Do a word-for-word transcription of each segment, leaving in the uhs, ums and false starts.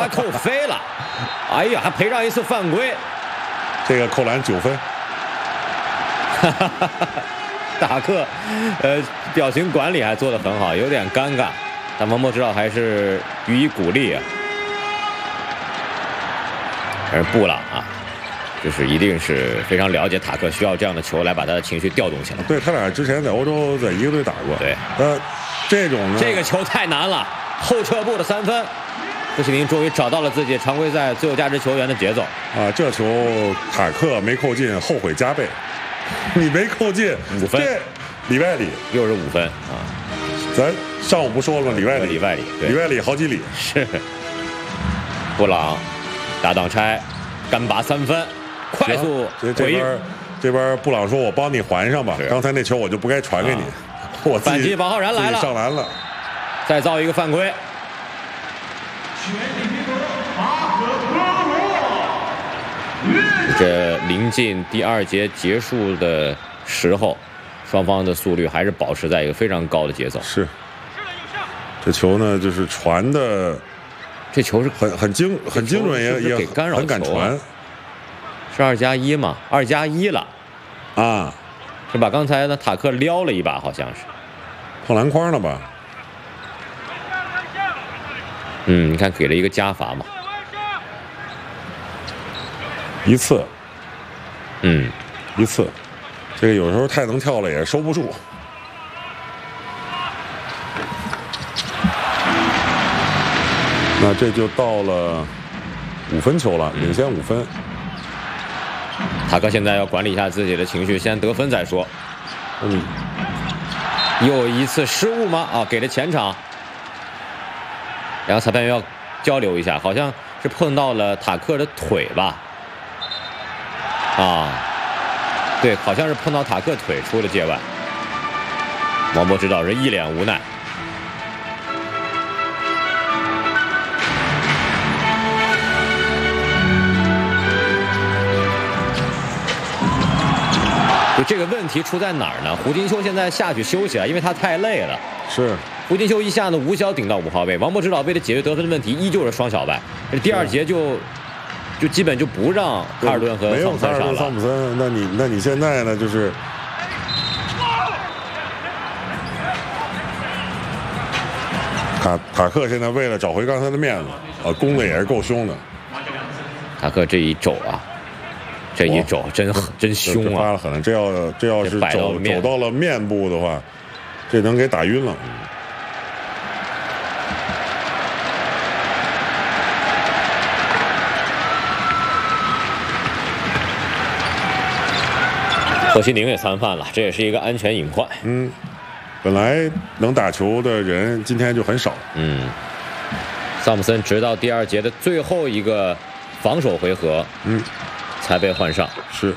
还扣飞了，哎呀，还赔上一次犯规。 这个扣篮九分。 塔克，呃，表情管理还做得很好，有点尴尬，但王柏指导还是予以鼓励啊。而布朗啊，就是一定是非常了解塔克需要这样的球来把他的情绪调动起来。 对他俩之前在欧洲在一个队打过。 对， 呃，这种呢， 这个球太难了，后撤步的三分。布希林终于找到了自己常规赛最有价值球员的节奏啊！这球塔克没扣进，后悔加倍。你没扣进五分， 这里外里又是五分啊！ 咱上午不说了吗？里外里， 里外里， 里外里好几里。 是。布朗打挡拆，干拔三分，快速回应。 这边布朗说：“我帮你还上吧，刚才那球我就不该传给你。啊”我反击，王浩然来了， 上篮了， 再造一个犯规。这临近第二节结束的时候，双方的速率还是保持在一个非常高的节奏。 是，这球呢就是传的， 这球是很很精很精准，也也给干扰、啊、 很敢传。 是二加一嘛？二加一了， 啊， 是吧？刚才呢塔克撩了一把，好像是碰篮筐了吧？ 嗯，你看给了一个加罚嘛。 一次， 嗯， 一次，这个有时候太能跳了也收不住。那这就到了五分球了，领先五分。 塔克现在要管理一下自己的情绪，先得分再说。 嗯， 又一次失误吗？啊，给了前场，两个裁判员要交流一下，好像是碰到了塔克的腿吧。啊，对，好像是碰到塔克腿出了界外。王柏指导是一脸无奈。就这个问题出在哪儿呢？胡金秋现在下去休息了，因为他太累了。 是。 胡金秋一下子无效顶到五号位，王柏指导为了解决得分的问题，依旧是双小外。这第二节就。就基本就不让卡尔顿和桑普森上了。 没有卡尔顿、桑普森，那你那你现在呢？就是塔塔克现在为了找回刚才的面子，啊，攻的也是够凶的。 塔克这一肘啊，这一肘真真凶啊！ 发了狠了，这要这要是走走到了面部的话，这能给打晕了。 贺西宁也参犯了，这也是一个安全隐患。 嗯，本来能打球的人今天就很少。 嗯，桑普森直到第二节的最后一个防守回合， 嗯， 才被换上。 是。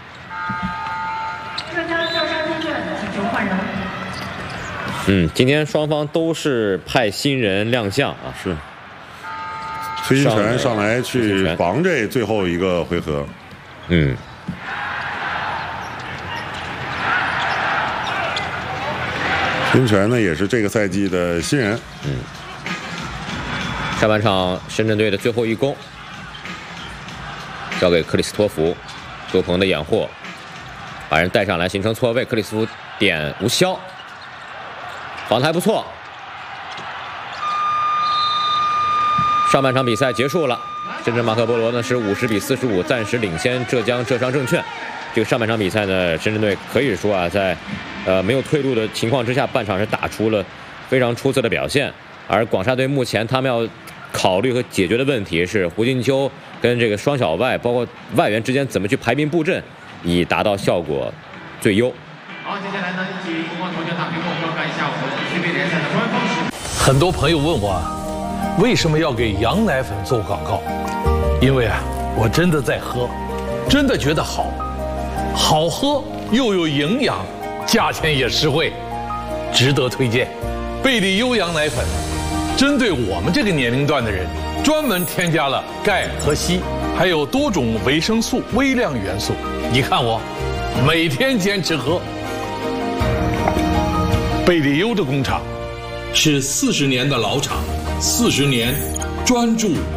嗯，今天双方都是派新人亮相啊。 是。崔金泉上来去防这最后一个回合。 嗯。 金泉呢也是这个赛季的新人。 嗯。下半场深圳队的最后一攻，交给克里斯托弗，多蓬的掩护，把人带上来形成错位，克里斯托弗点无效，防得还不错。上半场比赛结束了，深圳马可波罗呢是五十比四十五暂时领先浙江浙商证券。这个上半场比赛呢，深圳队可以说啊，在呃没有退路的情况之下，半场是打出了非常出色的表现。而广厦队目前他们要考虑和解决的问题是胡金秋跟这个双小外，包括外援之间怎么去排兵布阵，以达到效果最优。 好，接下来呢，请公关同学打给我们看一下我们 C B A 联赛的官方视频。 很多朋友问我，为什么要给羊奶粉做广告？因为啊，我真的在喝，真的觉得好。好喝又有营养，价钱也实惠，值得推荐。贝利优羊奶粉，针对我们这个年龄段的人，专门添加了钙和硒，还有多种维生素、微量元素。你看我，每天坚持喝。贝利优的工厂是四十年的老厂，四十年专注